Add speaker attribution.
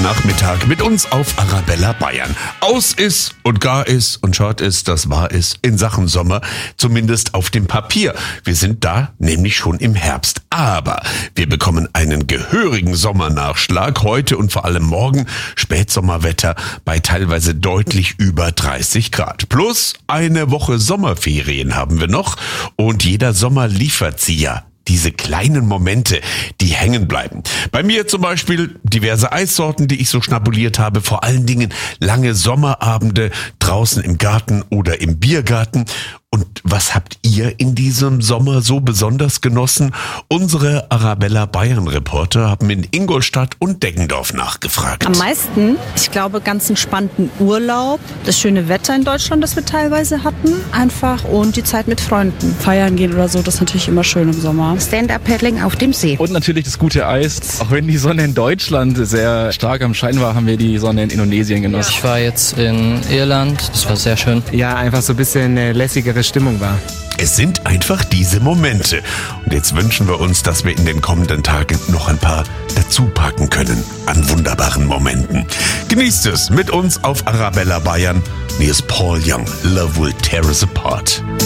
Speaker 1: Nachmittag mit uns auf Arabella Bayern. Aus ist und gar ist und schaut ist, das war es in Sachen Sommer, zumindest auf dem Papier. Wir sind da nämlich schon im Herbst. Aber wir bekommen einen gehörigen Sommernachschlag heute und vor allem morgen. Spätsommerwetter bei teilweise deutlich über 30 Grad. Plus eine Woche Sommerferien haben wir noch und jeder Sommer liefert sie ja. Diese kleinen Momente, die hängen bleiben. Bei mir zum Beispiel diverse Eissorten, die ich so schnabuliert habe. Vor allen Dingen lange Sommerabende draußen im Garten oder im Biergarten. Und was habt ihr in diesem Sommer so besonders genossen? Unsere Arabella Bayern Reporter haben in Ingolstadt und Deggendorf nachgefragt.
Speaker 2: Am meisten, ich glaube, ganz entspannten Urlaub, das schöne Wetter in Deutschland, das wir teilweise hatten, einfach und die Zeit mit Freunden. Feiern gehen oder so, das ist natürlich immer schön im Sommer.
Speaker 3: Stand-Up-Paddling auf dem See.
Speaker 4: Und natürlich das gute Eis. Auch wenn die Sonne in Deutschland sehr stark am Schein war, haben wir die Sonne in Indonesien genossen.
Speaker 5: Ich war jetzt in Irland, das war sehr schön.
Speaker 6: Ja, einfach so ein bisschen eine lässigere Stimmung war.
Speaker 1: Es sind einfach diese Momente. Und jetzt wünschen wir uns, dass wir in den kommenden Tagen noch ein paar dazu packen können an wunderbaren Momenten. Genießt es mit uns auf Arabella Bayern. Hier ist Paul Young, Love Will Tear Us Apart.